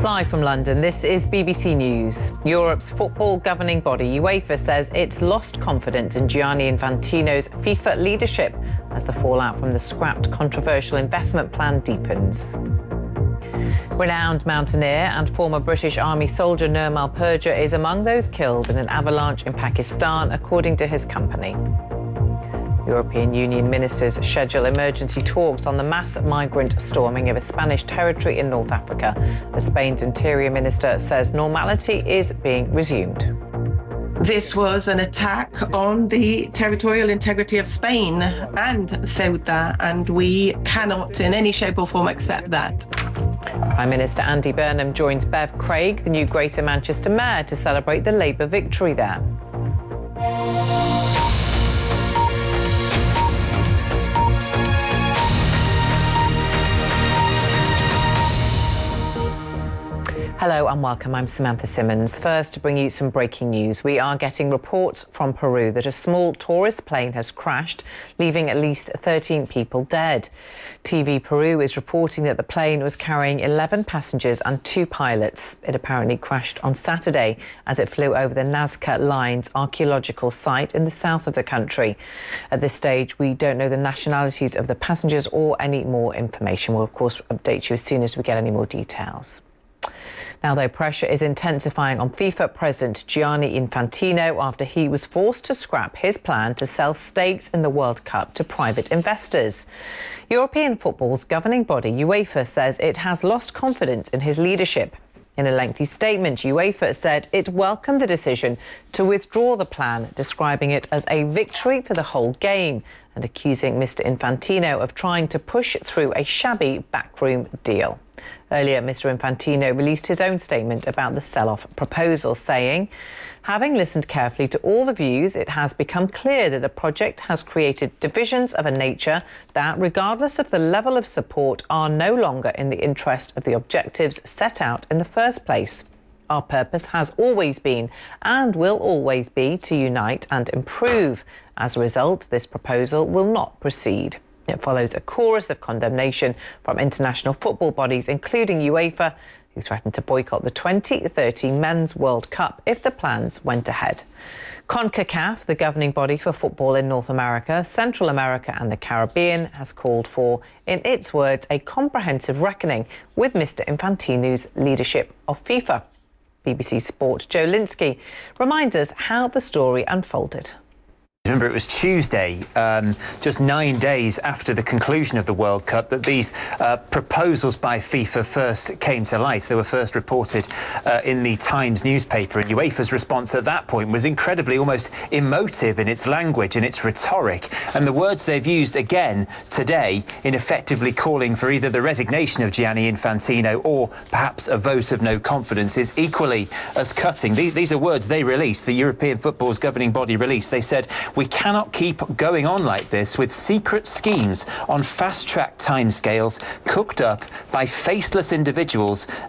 Live from London, this is BBC News. Europe's football governing body, UEFA, says it's lost confidence in Gianni Infantino's FIFA leadership as the fallout from the scrapped controversial investment plan deepens. Renowned mountaineer and former British Army soldier Nirmal Purja is among those killed in an avalanche in Pakistan, according to his company. European Union ministers schedule emergency talks on the mass migrant storming of a Spanish territory in North Africa, as Spain's interior minister says normality is being resumed. This was an attack on the territorial integrity of Spain and Ceuta, and we cannot in any shape or form accept that. Prime Minister Andy Burnham joins Bev Craig, the new Greater Manchester Mayor, to celebrate the Labour victory there. Hello and welcome, I'm Samantha Simmons. First, to bring you some breaking news. We are getting reports from Peru that a small tourist plane has crashed, leaving at least 13 people dead. TV Peru is reporting that the plane was carrying 11 passengers and 2 pilots. It apparently crashed on Saturday as it flew over the Nazca Lines archaeological site in the south of the country. At this stage, we don't know the nationalities of the passengers or any more information. We'll, of course, update you as soon as we get any more details. Now, though, pressure is intensifying on FIFA President Gianni Infantino after he was forced to scrap his plan to sell stakes in the World Cup to private investors. European football's governing body, UEFA, says it has lost confidence in his leadership. In a lengthy statement, UEFA said it welcomed the decision to withdraw the plan, describing it as a victory for the whole game and accusing Mr. Infantino of trying to push through a shabby backroom deal. Earlier, Mr. Infantino released his own statement about the sell-off proposal, saying, "Having listened carefully to all the views, it has become clear that the project has created divisions of a nature that, regardless of the level of support, are no longer in the interest of the objectives set out in the first place. Our purpose has always been and will always be to unite and improve. As a result, this proposal will not proceed." It follows a chorus of condemnation from international football bodies, including UEFA, who threatened to boycott the 2030 Men's World Cup if the plans went ahead. CONCACAF, the governing body for football in North America, Central America and the Caribbean, has called for, in its words, a comprehensive reckoning with Mr. Infantino's leadership of FIFA. BBC Sport Joe Linsky reminds us how the story unfolded. Remember, it was Tuesday, just 9 days after the conclusion of the World Cup, that these proposals by FIFA first came to light. They were first reported in the Times newspaper, and UEFA's response at that point was incredibly, almost emotive in its language and its rhetoric. And the words they've used again today in effectively calling for either the resignation of Gianni Infantino or perhaps a vote of no confidence is equally as cutting. These are words they released, the European football's governing body released. They said, "We cannot keep going on like this with secret schemes on fast-track timescales cooked up by faceless individuals